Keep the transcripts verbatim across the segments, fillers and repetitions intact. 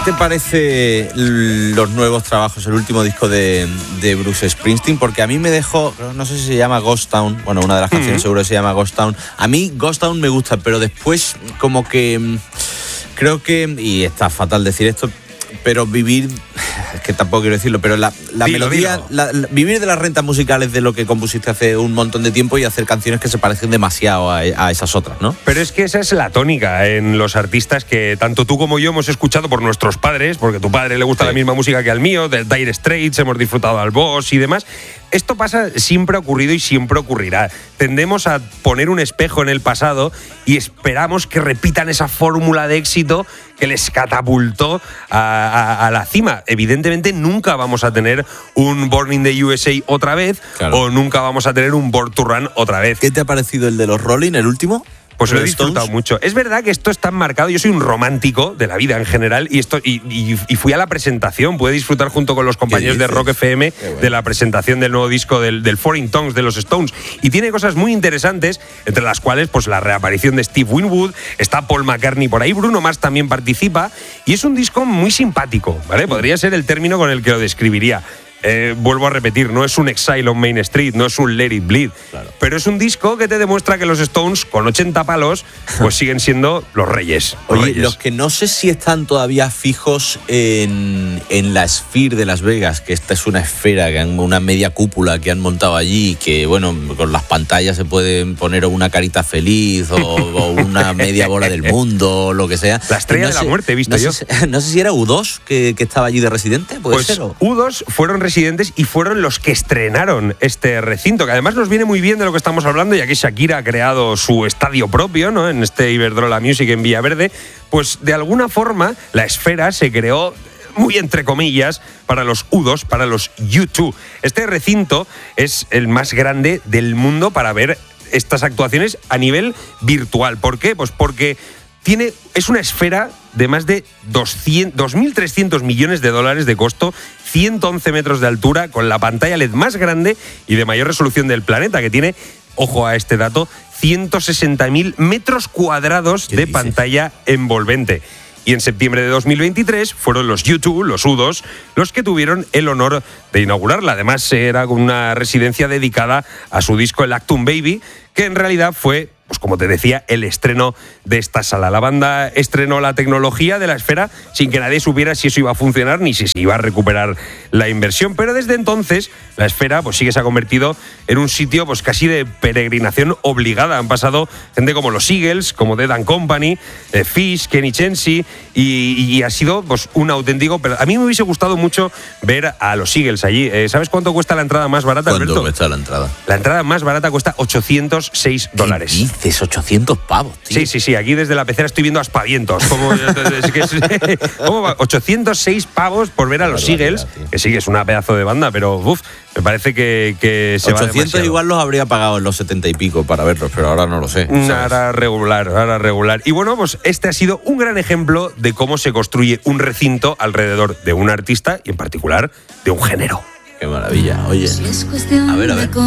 te parece los nuevos trabajos, el último disco de, de Bruce Springsteen? Porque a mí me dejó, no sé si se llama Ghost Town, bueno, una de las canciones mm. seguro se llama Ghost Town. A mí Ghost Town me gusta, pero después como que creo que, y está fatal decir esto, pero vivir, es que tampoco quiero decirlo, pero la, la dilo, melodía, dilo. La, la, vivir de las rentas musicales de lo que compusiste hace un montón de tiempo y hacer canciones que se parecen demasiado a, a esas otras, ¿no? Pero es que esa es la tónica en los artistas que tanto tú como yo hemos escuchado por nuestros padres, porque a tu padre le gusta sí. la misma música que al mío, del Dire Straits, hemos disfrutado al Boss y demás. Esto pasa, siempre ha ocurrido y siempre ocurrirá. Tendemos a poner un espejo en el pasado y esperamos que repitan esa fórmula de éxito que les catapultó a, a, a la cima. Evidentemente nunca vamos a tener un Born in the U S A otra vez, claro. o nunca vamos a tener un Born to Run otra vez. ¿Qué te ha parecido el de los Rolling, el último? Pues lo he disfrutado mucho. Es verdad que esto es tan marcado. Yo soy un romántico de la vida en general y, esto, y, y, y fui a la presentación. Pude disfrutar junto con los compañeros de Rock F M bueno. de la presentación del nuevo disco del, del Foreign Tongues de los Stones. Y tiene cosas muy interesantes, entre las cuales pues la reaparición de Steve Winwood, está Paul McCartney por ahí, Bruno Mars también participa. Y es un disco muy simpático, ¿vale? Podría ser el término con el que lo describiría. Eh, vuelvo a repetir, no es un Exile on Main Street, no es un Let It Bleed, claro. pero es un disco que te demuestra que los Stones, con ochenta palos, pues siguen siendo los reyes. Los Oye, reyes. Los que no sé si están todavía fijos en, en la Sphere de Las Vegas, que esta es una esfera, que han, una media cúpula que han montado allí, que bueno, con las pantallas se pueden poner una carita feliz o, o una media bola del mundo, o lo que sea. La estrella no de sé, la muerte, he visto no yo. Sé, no sé si era U dos que, que estaba allí de residente, ¿puede pues ser? ¿O? U dos fueron residentes y fueron los que estrenaron este recinto, que además nos viene muy bien de lo que estamos hablando, ya que Shakira ha creado su estadio propio, ¿no? En este Iberdrola Music en Villaverde. Pues de alguna forma la esfera se creó, muy entre comillas, para los U dos, para los U dos. Este recinto es el más grande del mundo para ver estas actuaciones a nivel virtual. ¿Por qué? Pues porque tiene, es una esfera de más de dos mil trescientos millones de dólares de costo, ciento once metros de altura, con la pantalla L E D más grande y de mayor resolución del planeta, que tiene, ojo a este dato, ciento sesenta mil metros cuadrados de dices? pantalla envolvente. Y en septiembre de dos mil veintitrés fueron los U dos, los U dos, los que tuvieron el honor de inaugurarla. Además, era una residencia dedicada a su disco El Actum Baby, que en realidad fue, pues como te decía, el estreno de esta sala. La banda estrenó la tecnología de la esfera sin que nadie supiera si eso iba a funcionar ni si se iba a recuperar la inversión. Pero desde entonces, la esfera pues sí que se ha convertido en un sitio pues casi de peregrinación obligada. Han pasado gente como los Eagles, como Dead and Company, eh, Fish, Kenny Chesney, y, y ha sido pues un auténtico... Pero a mí me hubiese gustado mucho ver a los Eagles allí. Eh, ¿Sabes cuánto cuesta la entrada más barata, Alberto? ¿Cuánto cuesta la entrada? La entrada más barata cuesta ochocientos seis dólares. ¿Qué dices? ochocientos pavos, tío. Sí, sí, sí. Aquí desde la pecera estoy viendo aspavientos. Como, es que es, ¿cómo va? ochocientos seis pavos por ver a los Eagles, que sí, que es una pedazo de banda, pero uf, me parece que, que se va demasiado. ochocientos igual los habría pagado en los setenta y pico para verlos, pero ahora no lo sé. ¿sabes? Ahora regular, ahora regular. Y bueno, pues este ha sido un gran ejemplo de cómo se construye un recinto alrededor de un artista y en particular de un género. Qué maravilla. Oye, a ver, a ver.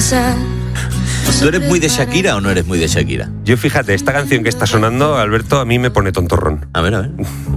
¿Tú eres muy de Shakira o no eres muy de Shakira? Yo, fíjate, esta canción que está sonando, Alberto, a mí me pone tontorrón. A ver, a ver.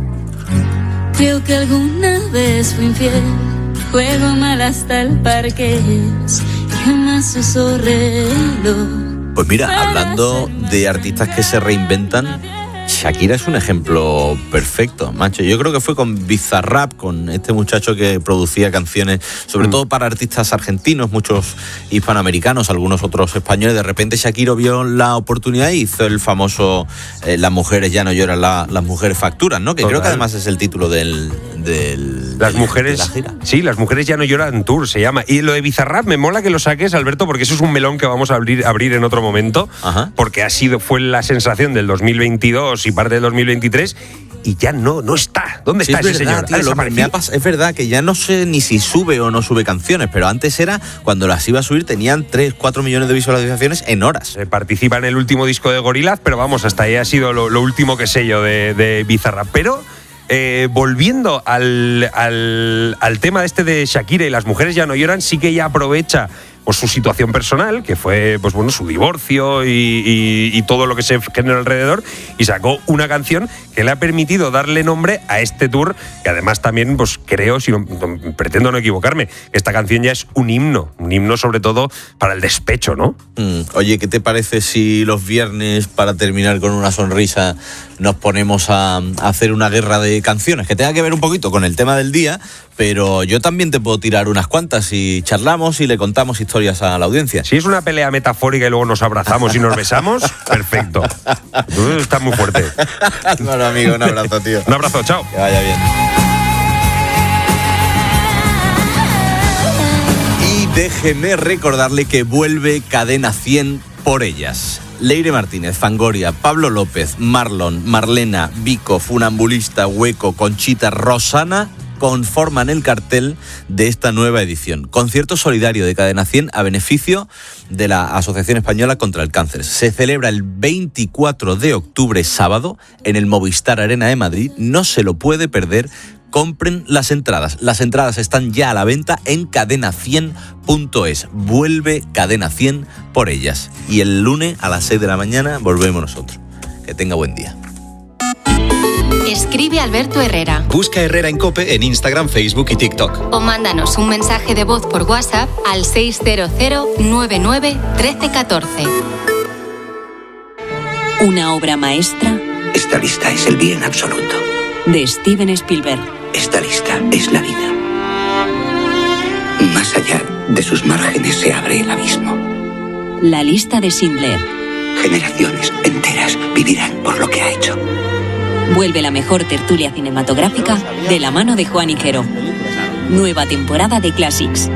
Creo que alguna vez fui infiel, juego mal hasta el parque, jamás uso reloj. Pues mira, hablando de artistas que se reinventan, Shakira es un ejemplo perfecto, macho. Yo creo que fue con Bizarrap, con este muchacho que producía canciones, sobre mm. todo para artistas argentinos, muchos hispanoamericanos, algunos otros españoles. De repente Shakira vio la oportunidad y hizo el famoso eh, Las mujeres ya no lloran, la, las mujeres facturan, ¿no? Que Total. Creo que además es el título del... del las del, mujeres, de la gira. Sí, Las mujeres ya no lloran tour, se llama. Y lo de Bizarrap me mola que lo saques, Alberto, porque eso es un melón que vamos a abrir, abrir en otro momento. Ajá. Porque ha sido, fue la sensación del dos mil veintidós y parte del dos mil veintitrés y ya no, no está. ¿Dónde sí, está es ese verdad, señor? Tío, lo, me ha pas- es verdad que ya no sé ni si sube o no sube canciones, pero antes era, cuando las iba a subir, tenían tres, cuatro millones de visualizaciones en horas. Eh, participa en el último disco de Gorillaz, pero vamos, hasta ahí ha sido lo, lo último que sé yo de, de Bizarrap. Pero eh, volviendo al, al, al tema este de Shakira y Las mujeres ya no lloran, sí que ella aprovecha pues su situación personal, que fue pues bueno su divorcio y, y, y todo lo que se generó alrededor, y sacó una canción que le ha permitido darle nombre a este tour, que además también pues creo, si no, pretendo no equivocarme, que esta canción ya es un himno, un himno sobre todo para el despecho, ¿no? Mm, oye, ¿qué te parece si los viernes, para terminar con una sonrisa, nos ponemos a, a hacer una guerra de canciones que tenga que ver un poquito con el tema del día, pero yo también te puedo tirar unas cuantas y charlamos y le contamos historias a la audiencia? Si es una pelea metafórica y luego nos abrazamos y nos besamos, perfecto. Tú estás muy fuerte. Bueno, amigo, un abrazo, tío. Un abrazo, chao. Que vaya bien. Y déjeme recordarle que vuelve Cadena cien por ellas. Leire Martínez, Fangoria, Pablo López, Marlon, Marlena, Vico, Funambulista, Hueco, Conchita, Rosana conforman el cartel de esta nueva edición. Concierto solidario de Cadena cien a beneficio de la Asociación Española contra el Cáncer. Se celebra el veinticuatro de octubre, sábado, en el Movistar Arena de Madrid. No se lo puede perder. Compren las entradas. Las entradas están ya a la venta en cadena cien punto es. Vuelve Cadena cien por ellas. Y el lunes a las seis de la mañana volvemos nosotros. Que tenga buen día. Escribe Alberto Herrera. Busca Herrera en COPE en Instagram, Facebook y TikTok. O mándanos un mensaje de voz por WhatsApp al seis cero cero nueve nueve uno tres uno cuatro. Una obra maestra. Esta lista es el bien absoluto. De Steven Spielberg. Esta lista es la vida. Más allá de sus márgenes se abre el abismo. La lista de Schindler. Generaciones enteras vivirán por lo que ha hecho. Vuelve la mejor tertulia cinematográfica de la mano de Juan Higuero. Nueva temporada de Classics.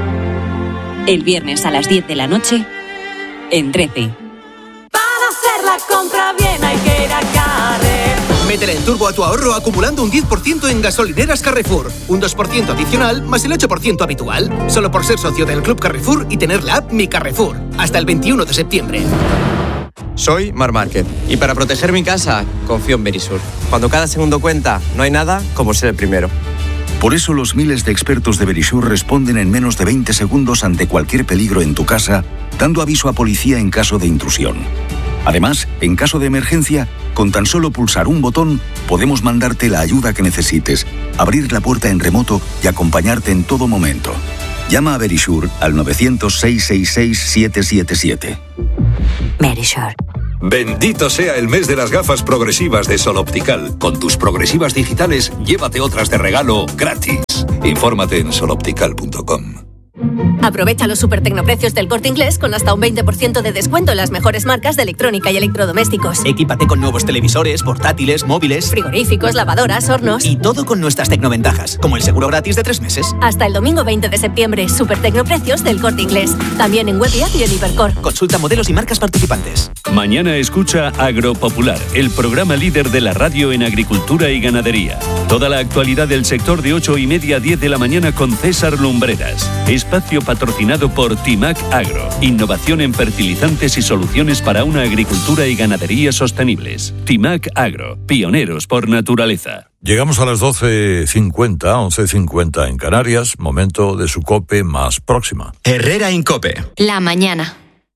El viernes a las diez de la noche en trece. Para hacer la compra bien hay que ir a Carrefour. Métele el turbo a tu ahorro acumulando un diez por ciento en gasolineras Carrefour. Un dos por ciento adicional más el ocho por ciento habitual. Solo por ser socio del Club Carrefour y tener la app Mi Carrefour. Hasta el veintiuno de septiembre. Soy Mar Márquez y para proteger mi casa confío en Verisur. Cuando cada segundo cuenta, no hay nada como ser el primero. Por eso los miles de expertos de Verisur responden en menos de veinte segundos ante cualquier peligro en tu casa, dando aviso a policía en caso de intrusión. Además, en caso de emergencia, con tan solo pulsar un botón, podemos mandarte la ayuda que necesites, abrir la puerta en remoto y acompañarte en todo momento. Llama a Verisur al nueve cero cero, seis seis seis, siete siete siete. Verisur. Bendito sea el mes de las gafas progresivas de Sol Optical. Con tus progresivas digitales, llévate otras de regalo gratis. Infórmate en sol optical punto com. Aprovecha los super tecnoprecios del Corte Inglés con hasta un veinte por ciento de descuento en las mejores marcas de electrónica y electrodomésticos. Equípate con nuevos televisores, portátiles, móviles, frigoríficos, lavadoras, hornos. Y todo con nuestras tecnoventajas, como el seguro gratis de tres meses. Hasta el domingo veinte de septiembre, super tecnoprecios del Corte Inglés. También en web y app y en Hipercor. Consulta modelos y marcas participantes. Mañana escucha Agropopular, el programa líder de la radio en agricultura y ganadería. Toda la actualidad del sector de ocho y media a diez de la mañana con César Lumbreras. Espacio patrocinado por Timac Agro. Innovación en fertilizantes y soluciones para una agricultura y ganadería sostenibles. Timac Agro. Pioneros por naturaleza. Llegamos a las doce cincuenta, once cincuenta en Canarias. Momento de su COPE más próxima. Herrera en COPE. La mañana.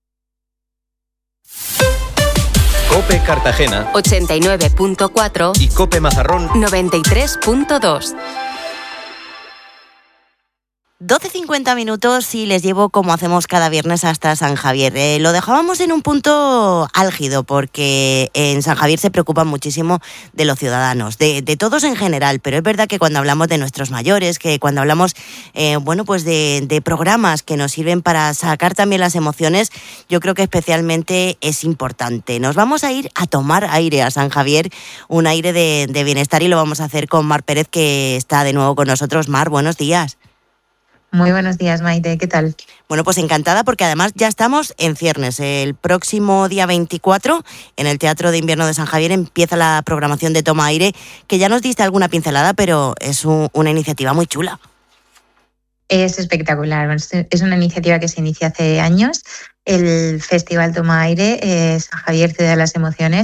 COPE Cartagena. ochenta y nueve punto cuatro. Y COPE Mazarrón. noventa y tres punto dos. doce cincuenta minutos y les llevo como hacemos cada viernes hasta San Javier. Eh, lo dejábamos en un punto álgido porque en San Javier se preocupan muchísimo de los ciudadanos, de, de todos en general, pero es verdad que cuando hablamos de nuestros mayores, que cuando hablamos eh, bueno, pues de, de programas que nos sirven para sacar también las emociones, yo creo que especialmente es importante. Nos vamos a ir a tomar aire a San Javier, un aire de, de bienestar, y lo vamos a hacer con Mar Pérez, que está de nuevo con nosotros. Mar, buenos días. Muy buenos días, Maite, ¿qué tal? Bueno, pues encantada porque además ya estamos en ciernes. El próximo día veinticuatro, en el Teatro de Invierno de San Javier, empieza la programación de Toma Aire, que ya nos diste alguna pincelada, pero es un, una iniciativa muy chula. Es espectacular, es una iniciativa que se inicia hace años, el Festival Toma Aire, eh, San Javier Ciudad de las Emociones,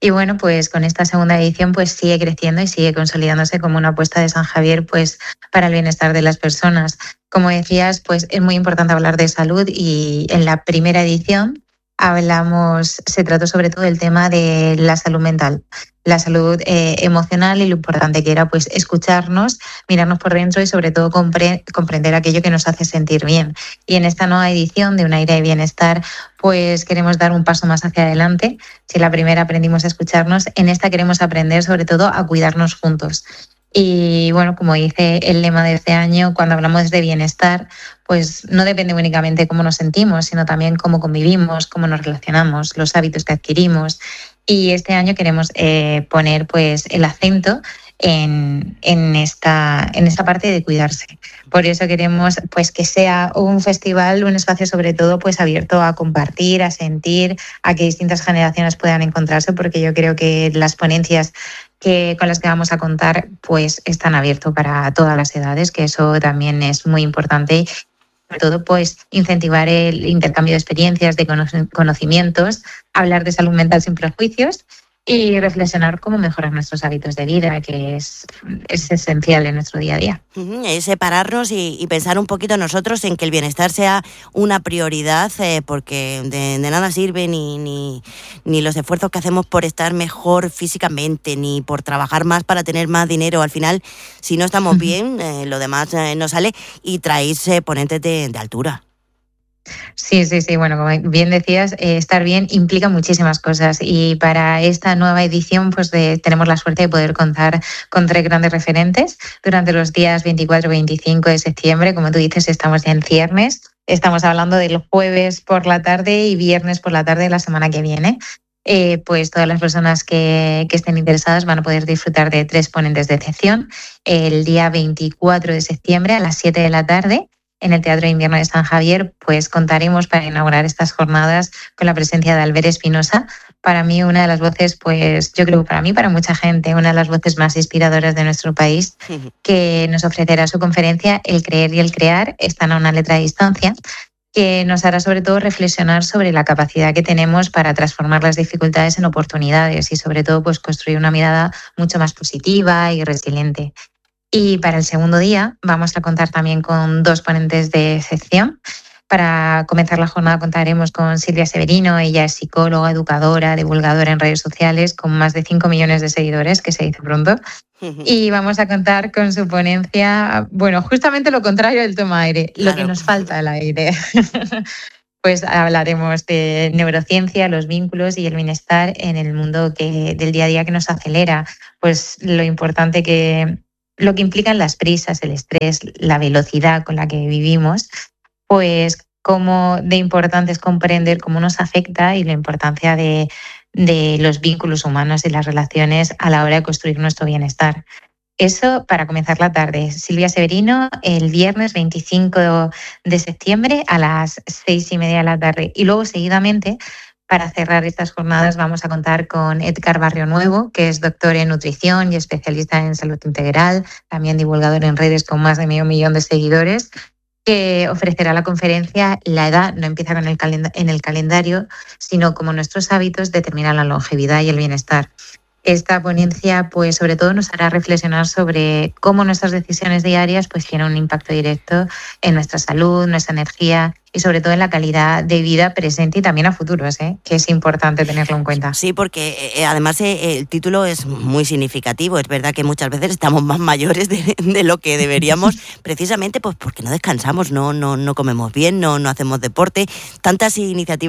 Y bueno, pues con esta segunda edición pues sigue creciendo y sigue consolidándose como una apuesta de San Javier pues para el bienestar de las personas. Como decías, pues es muy importante hablar de salud y en la primera edición hablamos, se trató sobre todo el tema de la salud mental, la salud eh, emocional y lo importante que era pues escucharnos, mirarnos por dentro y sobre todo compre- comprender aquello que nos hace sentir bien. Y en esta nueva edición de Un aire de bienestar pues queremos dar un paso más hacia adelante. Si en la primera aprendimos a escucharnos, en esta queremos aprender sobre todo a cuidarnos juntos. Y bueno, como dice el lema de este año, cuando hablamos de bienestar, pues no depende únicamente de cómo nos sentimos, sino también cómo convivimos, cómo nos relacionamos, los hábitos que adquirimos. Y este año queremos eh, poner pues el acento en, en, esta, en esta parte de cuidarse. Por eso queremos pues que sea un festival, un espacio sobre todo pues abierto a compartir, a sentir, a que distintas generaciones puedan encontrarse, porque yo creo que las ponencias que con las que vamos a contar pues están abiertos para todas las edades, que eso también es muy importante. Sobre todo pues incentivar el intercambio de experiencias, de conocimientos, hablar de salud mental sin prejuicios y reflexionar cómo mejorar nuestros hábitos de vida, que es, es esencial en nuestro día a día. Uh-huh, es separarnos y, y pensar un poquito nosotros en que el bienestar sea una prioridad, eh, porque de, de nada sirve ni, ni, ni los esfuerzos que hacemos por estar mejor físicamente, ni por trabajar más para tener más dinero. Al final, si no estamos uh-huh. bien, eh, lo demás eh, no sale, y traéis eh, ponentes de, de altura. Sí, sí, sí. Bueno, como bien decías, eh, estar bien implica muchísimas cosas y para esta nueva edición pues de, tenemos la suerte de poder contar con tres grandes referentes durante los días veinticuatro y veinticinco de septiembre. Como tú dices, estamos ya en ciernes. Estamos hablando del jueves por la tarde y viernes por la tarde de la semana que viene. Eh, pues todas las personas que, que estén interesadas van a poder disfrutar de tres ponentes de excepción. El día veinticuatro de septiembre a las siete de la tarde, en el Teatro de Invierno de San Javier, pues contaremos para inaugurar estas jornadas con la presencia de Albert Espinosa. Para mí, una de las voces, pues yo creo que para mí, para mucha gente, una de las voces más inspiradoras de nuestro país, que nos ofrecerá su conferencia El creer y el crear están a una letra de distancia, que nos hará sobre todo reflexionar sobre la capacidad que tenemos para transformar las dificultades en oportunidades y sobre todo pues construir una mirada mucho más positiva y resiliente. Y para el segundo día vamos a contar también con dos ponentes de excepción. Para comenzar la jornada contaremos con Silvia Severino. Ella es psicóloga, educadora, divulgadora en redes sociales con más de cinco millones de seguidores, que se dice pronto. Y vamos a contar con su ponencia, bueno, justamente lo contrario del toma aire, claro. Lo que nos falta al aire. Pues hablaremos de neurociencia, los vínculos y el bienestar en el mundo que, del día a día que nos acelera. Pues lo importante que... lo que implican las prisas, el estrés, la velocidad con la que vivimos, pues cómo de importante es comprender cómo nos afecta y la importancia de, de los vínculos humanos y las relaciones a la hora de construir nuestro bienestar. Eso para comenzar la tarde. Silvia Severino, el viernes veinticinco de septiembre a las seis y media de la tarde. Y luego, seguidamente, para cerrar estas jornadas vamos a contar con Edgar Barrio Nuevo, que es doctor en nutrición y especialista en salud integral, también divulgador en redes con más de medio millón de seguidores, que ofrecerá la conferencia La edad no empieza con el calend- en el calendario, sino cómo nuestros hábitos determinan la longevidad y el bienestar. Esta ponencia, pues, sobre todo nos hará reflexionar sobre cómo nuestras decisiones diarias pues, tienen un impacto directo en nuestra salud, nuestra energía y sobre todo en la calidad de vida presente y también a futuros, ¿eh? Que es importante tenerlo en cuenta. Sí, porque eh, además eh, el título es muy significativo. Es verdad que muchas veces estamos más mayores de, de lo que deberíamos, precisamente pues porque no descansamos, no, no, no comemos bien, no, no hacemos deporte. Tantas iniciativas